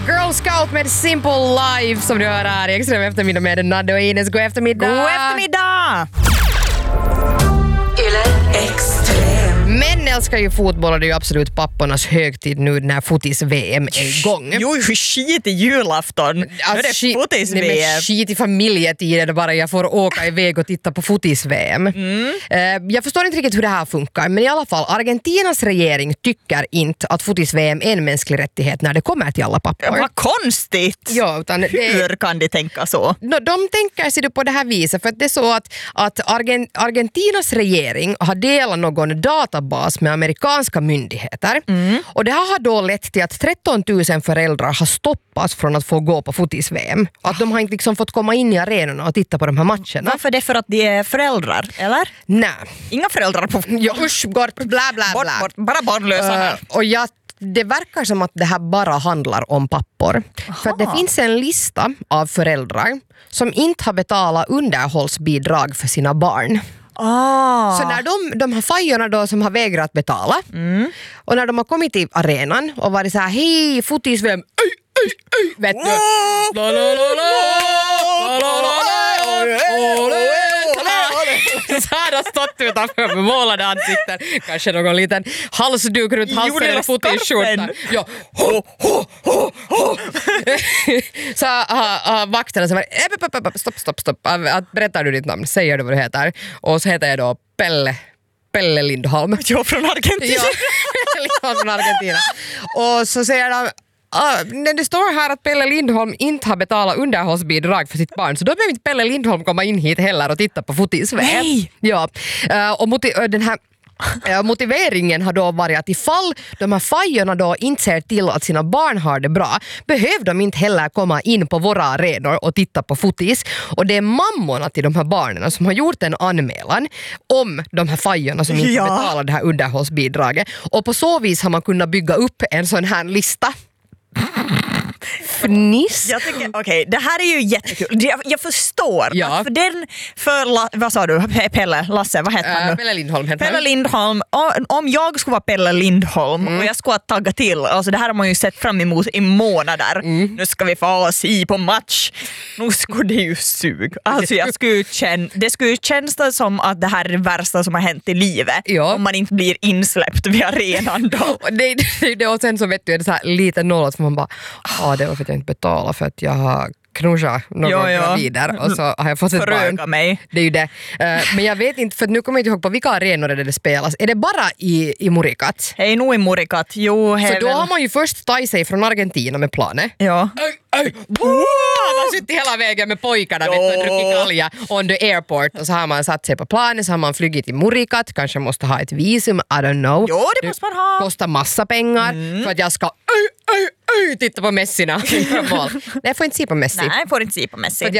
Girl Scout med Simple Life som du hör här i Extrem eftermiddag med Nadde och Ines. God eftermiddag! God eftermiddag! Män älskar ju fotboll och det är ju absolut pappornas högtid nu när fotis-VM är igång. Jo, skit i julafton. Nu är det fotis-VM. Nej, men skit i familjetiden bara jag får åka iväg och titta på fotis-VM. Jag förstår inte riktigt hur det här funkar, men i alla fall Argentinas regering tycker inte att fotis-VM är en mänsklig rättighet när det kommer till alla pappor. Vad konstigt! Ja, utan hur kan de tänka så? De tänker sig på det här viset för att det är så att Argentinas regering har delat någon databas med amerikanska myndigheter. Och det här har då lett till att 13 000 föräldrar har stoppats från att få gå på fotis-VM. Att de har inte liksom fått komma in i arenorna och titta på de här matcherna. Varför det? För att de är föräldrar, eller? Nej. Inga föräldrar på... Ja, usch, bort, bla bla bla. Bort, bara barnlösa här. Och det verkar som att det här bara handlar om pappor. För att det finns en lista av föräldrar som inte har betalat underhållsbidrag för sina barn. Så när de här fajorna då som har vägrat betala och när de har kommit till arenan och varit så här: hej, fotis-VM, vet du, så här har stått utanför med målade ansikten, kanske någon liten halsduk runt halsen eller fotis-skjortan. Ja. Så vakterna så var stopp. Berättar du ditt namn? Säger du vad du heter? Och så heter jag då Pelle Lindholm. Jag från Argentina. Ja, Lindholm från Argentina. Och så säger de: när det står här att Pelle Lindholm inte har betalat underhållsbidrag för sitt barn, så då behöver inte Pelle Lindholm komma in hit heller och titta på fotis-VM. Nej! Ja, och den här motiveringen har då varit att ifall de här fajorna då inte ser till att sina barn har det bra, behöver de inte heller komma in på våra arenor och titta på fotis. Och det är mammorna till de här barnen som har gjort en anmälan om de här fajorna som inte betalar det här underhållsbidraget. Och på så vis har man kunnat bygga upp en sån här lista. Fniss. Jag tycker, okej, det här är ju jättekul. Jag förstår att vad sa du? Lasse, vad heter han nu? Pelle Lindholm. Pelle Lindholm. Om jag skulle vara Pelle Lindholm och jag skulle tagga till, alltså det här har man ju sett fram emot i månader. Nu ska vi få se på match. Nu skulle det ju sug. Alltså det skulle kännas som att det här är det värsta som har hänt i livet. Ja. Om man inte blir insläppt vid arenan då. det, och sen så vet du, är det så här lite nollåt som man bara, det var för att jag inte betalar för att jag har knusat någon gravider och så har jag fått ett barn. Mig. Det är ju det. Men jag vet inte, för nu kommer jag inte ihåg på vilka arenor det spelas. Är det bara i Murikat? Hej, nog i Murikat. Jo, så då har man ju först tagit sig från Argentina med planet. Ja. Man har suttit hela vägen med pojkarna och druckit kalja on the airport och så har man satt sig på planet, så har man flugit till Murikat, kanske måste ha ett visum, I don't know. Jo, det måste man ha. Kostar massa pengar för att jag ska titta på Messina. Nej, jag får inte se på Messi. Nej, jag får inte se på Messi.